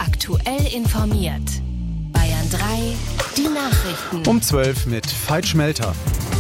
Aktuell informiert. Bayern 3, die Nachrichten. Um 12 mit Veit Schmelter.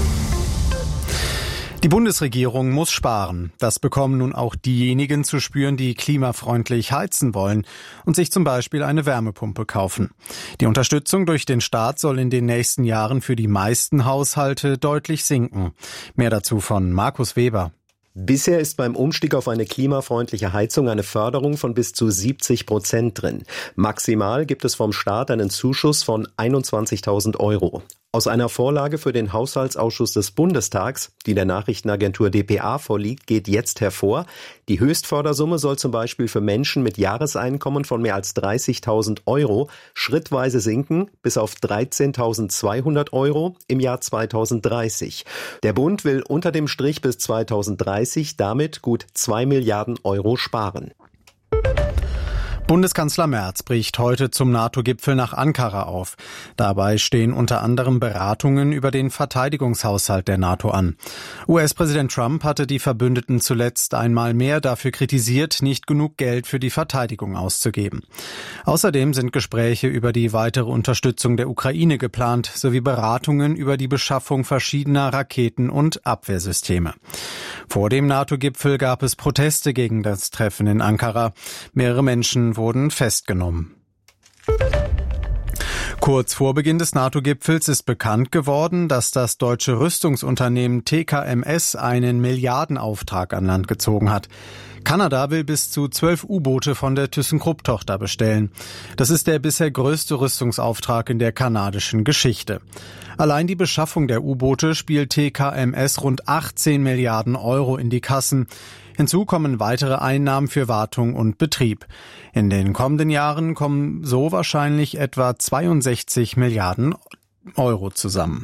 Die Bundesregierung muss sparen. Das bekommen nun auch diejenigen zu spüren, die klimafreundlich heizen wollen und sich zum Beispiel eine Wärmepumpe kaufen. Die Unterstützung durch den Staat soll in den nächsten Jahren für die meisten Haushalte deutlich sinken. Mehr dazu von Markus Weber. Bisher ist beim Umstieg auf eine klimafreundliche Heizung eine Förderung von bis zu 70% drin. Maximal gibt es vom Staat einen Zuschuss von 21.000 €. Aus einer Vorlage für den Haushaltsausschuss des Bundestags, die der Nachrichtenagentur dpa vorliegt, geht jetzt hervor, die Höchstfördersumme soll zum Beispiel für Menschen mit Jahreseinkommen von mehr als 30.000 € schrittweise sinken bis auf 13.200 € im Jahr 2030. Der Bund will unter dem Strich bis 2030 damit gut 2 Milliarden € sparen. Bundeskanzler Merz bricht heute zum NATO-Gipfel nach Ankara auf. Dabei stehen unter anderem Beratungen über den Verteidigungshaushalt der NATO an. US-Präsident Trump hatte die Verbündeten zuletzt einmal mehr dafür kritisiert, nicht genug Geld für die Verteidigung auszugeben. Außerdem sind Gespräche über die weitere Unterstützung der Ukraine geplant, sowie Beratungen über die Beschaffung verschiedener Raketen- und Abwehrsysteme. Vor dem NATO-Gipfel gab es Proteste gegen das Treffen in Ankara. Mehrere Menschen wurden festgenommen. Kurz vor Beginn des NATO-Gipfels ist bekannt geworden, dass das deutsche Rüstungsunternehmen TKMS einen Milliardenauftrag an Land gezogen hat. Kanada will bis zu 12 U-Boote von der ThyssenKrupp-Tochter bestellen. Das ist der bisher größte Rüstungsauftrag in der kanadischen Geschichte. Allein die Beschaffung der U-Boote spielt TKMS rund 18 Milliarden € in die Kassen. Hinzu kommen weitere Einnahmen für Wartung und Betrieb. In den kommenden Jahren kommen so wahrscheinlich etwa 62 Milliarden € zusammen.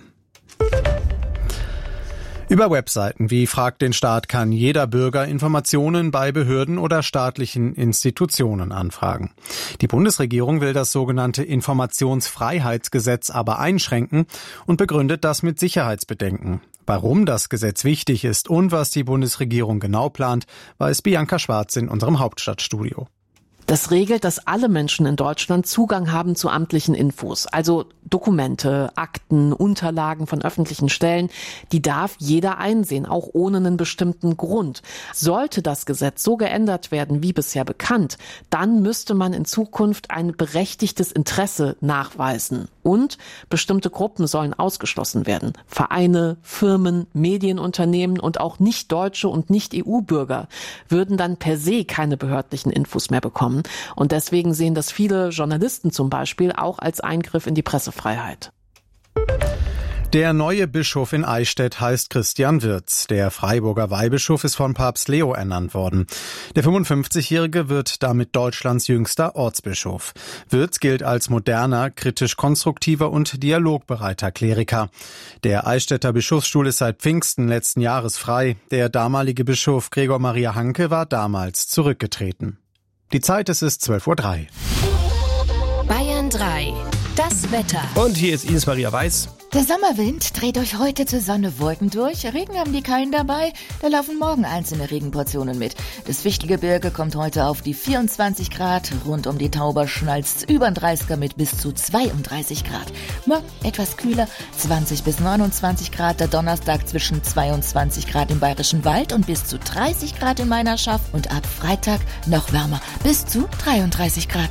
Über Webseiten wie Frag den Staat kann jeder Bürger Informationen bei Behörden oder staatlichen Institutionen anfragen. Die Bundesregierung will das sogenannte Informationsfreiheitsgesetz aber einschränken und begründet das mit Sicherheitsbedenken. Warum das Gesetz wichtig ist und was die Bundesregierung genau plant, weiß Bianca Schwarz in unserem Hauptstadtstudio. Das regelt, dass alle Menschen in Deutschland Zugang haben zu amtlichen Infos, also Dokumente, Akten, Unterlagen von öffentlichen Stellen. Die darf jeder einsehen, auch ohne einen bestimmten Grund. Sollte das Gesetz so geändert werden wie bisher bekannt, dann müsste man in Zukunft ein berechtigtes Interesse nachweisen. Und bestimmte Gruppen sollen ausgeschlossen werden. Vereine, Firmen, Medienunternehmen und auch Nicht-Deutsche und Nicht-EU-Bürger würden dann per se keine behördlichen Infos mehr bekommen. Und deswegen sehen das viele Journalisten zum Beispiel auch als Eingriff in die Pressefreiheit. Der neue Bischof in Eichstätt heißt Christian Wirz. Der Freiburger Weihbischof ist von Papst Leo ernannt worden. Der 55-Jährige wird damit Deutschlands jüngster Ortsbischof. Wirz gilt als moderner, kritisch-konstruktiver und dialogbereiter Kleriker. Der Eichstätter Bischofsstuhl ist seit Pfingsten letzten Jahres frei. Der damalige Bischof Gregor Maria Hanke war damals zurückgetreten. Die Zeit, es ist 12:03 Uhr. Bayern 3, das Wetter. Und hier ist Ines Maria Weiß. Der Sommerwind dreht euch heute zur Sonne Wolken durch. Regen haben die keinen dabei. Da laufen morgen einzelne Regenportionen mit. Das Fichtelgebirge kommt heute auf die 24 Grad. Rund um die Tauber schnallt's über den 30er mit bis zu 32 Grad. Morgen etwas kühler, 20 bis 29 Grad. Der Donnerstag zwischen 22 Grad im Bayerischen Wald und bis zu 30 Grad in Meinerschaft. Und ab Freitag noch wärmer, bis zu 33 Grad.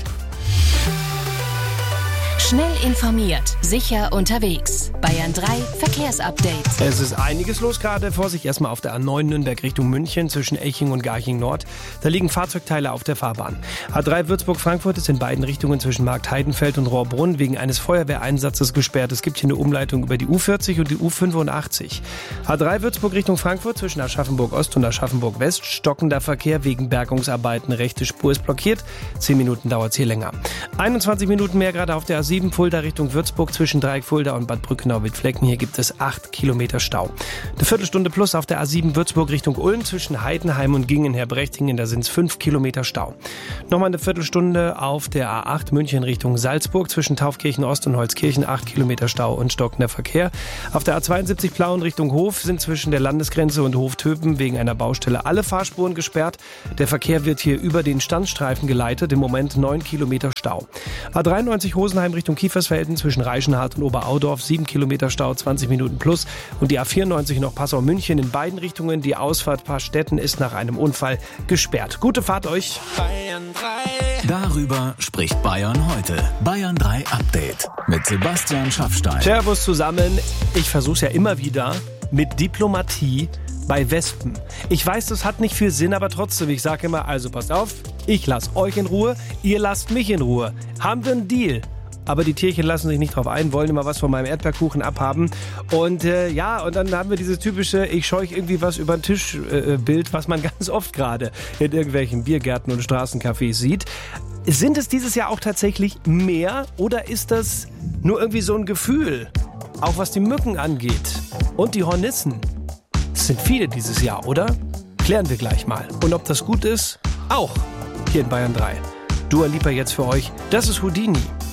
Schnell informiert, sicher unterwegs. Bayern 3 Verkehrsupdate. Es ist einiges los gerade. Vorsicht erstmal auf der A9 Nürnberg Richtung München zwischen Eching und Garching Nord. Da liegen Fahrzeugteile auf der Fahrbahn. A3 Würzburg-Frankfurt ist in beiden Richtungen zwischen Marktheidenfeld und Rohrbrunn wegen eines Feuerwehreinsatzes gesperrt. Es gibt hier eine Umleitung über die U40 und die U85. A3 Würzburg Richtung Frankfurt zwischen Aschaffenburg-Ost und Aschaffenburg-West. Stockender Verkehr wegen Bergungsarbeiten. Rechte Spur ist blockiert. 10 Minuten dauert es hier länger. 21 Minuten mehr gerade auf der A7 Fulda Richtung Würzburg zwischen Dreieck Fulda und Bad Brückenau-Wittflecken. Hier gibt es 8 Kilometer Stau. Eine Viertelstunde plus auf der A7 Würzburg Richtung Ulm zwischen Heidenheim und Gingen-Herbrechtingen. Da sind es 5 Kilometer Stau. Nochmal eine Viertelstunde auf der A8 München Richtung Salzburg zwischen Taufkirchen Ost und Holzkirchen. 8 Kilometer Stau und stockender Verkehr. Auf der A72 Plauen Richtung Hof sind zwischen der Landesgrenze und Hof-Töpen wegen einer Baustelle alle Fahrspuren gesperrt. Der Verkehr wird hier über den Standstreifen geleitet. Im Moment 9 Kilometer Stau. Stau. A93 Rosenheim Richtung Kiefersfelden zwischen Reichenhart und Oberaudorf, 7 Kilometer Stau, 20 Minuten plus. Und die A94 noch Passau-München in beiden Richtungen. Die Ausfahrt Paarstetten ist nach einem Unfall gesperrt. Gute Fahrt euch. Bayern 3. Darüber spricht Bayern heute. Bayern 3 Update mit Sebastian Schaffstein. Servus zusammen. Ich versuch's ja immer wieder mit Diplomatie bei Wespen. Ich weiß, das hat nicht viel Sinn, aber trotzdem, ich sage immer, also passt auf, ich lasse euch in Ruhe, ihr lasst mich in Ruhe. Haben wir einen Deal? Aber die Tierchen lassen sich nicht drauf ein, wollen immer was von meinem Erdbeerkuchen abhaben. Und und dann haben wir dieses typische, ich scheuch irgendwie was über den Tisch Bild, was man ganz oft gerade in irgendwelchen Biergärten und Straßencafés sieht. Sind es dieses Jahr auch tatsächlich mehr oder ist das nur irgendwie so ein Gefühl? Auch was die Mücken angeht und die Hornissen. Es sind viele dieses Jahr, oder? Klären wir gleich mal. Und ob das gut ist? Auch hier in Bayern 3. Dua Lipa jetzt für euch. Das ist Houdini.